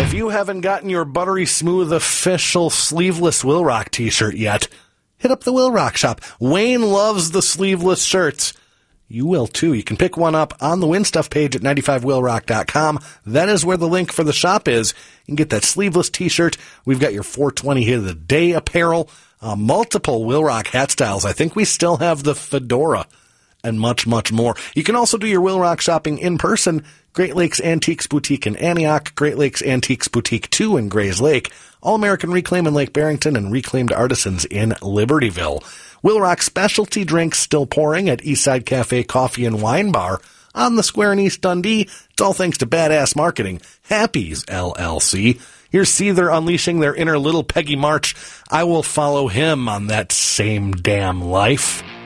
If you haven't gotten your buttery smooth official sleeveless Will Rock t-shirt yet, hit up the Will Rock shop. Wayne loves the sleeveless shirts. You will too. You can pick one up on the Win Stuff page at 95willrock.com. That is where the link for the shop is. You can get that sleeveless t-shirt. We've got your 420 hit of the day apparel, multiple Will Rock hat styles. I think we still have the fedora and much, much more. You can also do your Will Rock shopping in person. Great Lakes Antiques Boutique in Antioch, Great Lakes Antiques Boutique 2 in Grays Lake, All-American Reclaim in Lake Barrington, and Reclaimed Artisans in Libertyville. Will Rock specialty drinks still pouring at Eastside Cafe Coffee and Wine Bar on the square in East Dundee. It's all thanks to badass marketing. Happy's LLC. Here's Seether unleashing their inner little Peggy March. I will follow him on that same damn life.